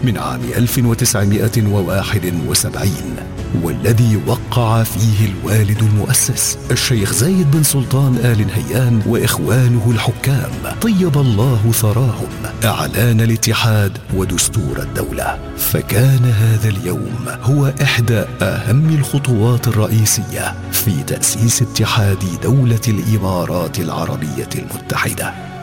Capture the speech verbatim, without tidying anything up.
من عام ألف وتسعمائة وواحد وسبعين، والذي وقع فيه الوالد المؤسس الشيخ زايد بن سلطان آل نهيان وإخوانه الحكام طيب الله ثراهم إعلان الاتحاد ودستور الدولة. فكان هذا اليوم هو إحدى أهم الخطوات الرئيسية في تأسيس اتحاد دولة الإمارات العربية المتحدة.